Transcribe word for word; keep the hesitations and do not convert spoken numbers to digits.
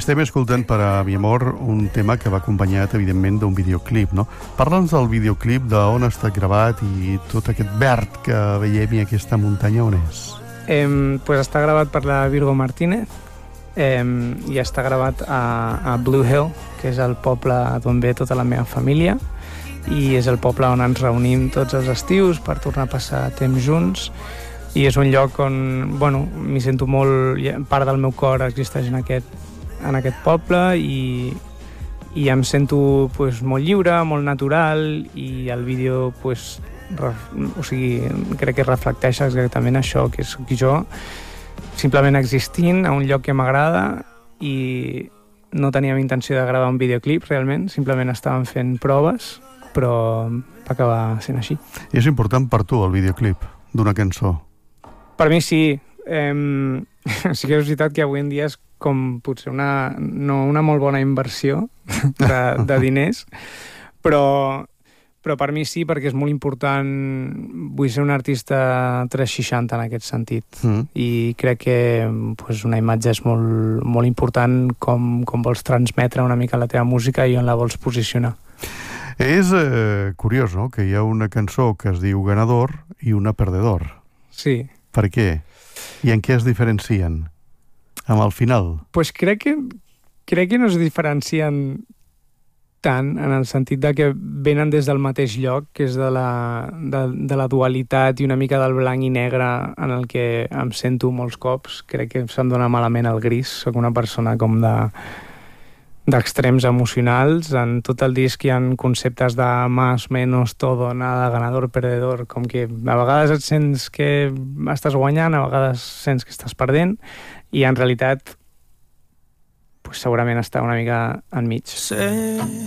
Estem escoltant per a Mi Amor un tema que va acompanyat, evidentment, d'un videoclip, no? Parla'ns del videoclip, d'on ha estat gravat i tot aquest verd que veiem i aquesta muntanya on és. Eh, pues està gravat per la Virgo Martínez eh, i està gravat a, a Blue Hill, que és el poble d'on ve tota la meva família, i és el poble on ens reunim tots els estius per tornar a passar temps junts. I és un lloc on, bueno, m'hi sento molt... Part del meu cor existeix en aquest, en aquest poble i, i em sento pues, molt lliure, molt natural, i el vídeo, pues, ref, o sigui, crec que reflecteix exactament això, que és jo simplement existint a un lloc que m'agrada, i no teníem intenció de gravar un videoclip, realment, simplement estàvem fent proves, però va acabar sent així. I és important per tu, el videoclip d'una cançó? Per mi sí. Eh, sí que és veritat que avui en dia és com potser una, no una molt bona inversió de, de diners, però, però per mi sí, perquè és molt important. Vull ser un artista tres seixanta en aquest sentit, mm. i crec que pues, una imatge és molt, molt important, com, com vols transmetre una mica la teva música i on la vols posicionar. És eh, curiós, no?, que hi ha una cançó que es diu Ganador i una Perdedor. Sí. Per què? I en què es diferencien? Amb el final? Pues crec que, crec que no es diferencien tant, en el sentit de que venen des del mateix lloc, que és de la, de, de la dualitat i una mica del blanc i negre en el que em sento molts cops. Crec que se'm dona malament el gris. Soc una persona com de d'extrems emocionals. En tot el disc hi ha conceptes de más, menos, todo, nada, ganador, perdedor, com que a vegades et sents que estàs guanyant, a vegades sents que estàs perdent, i en realitat pues, segurament està una mica enmig. Sí.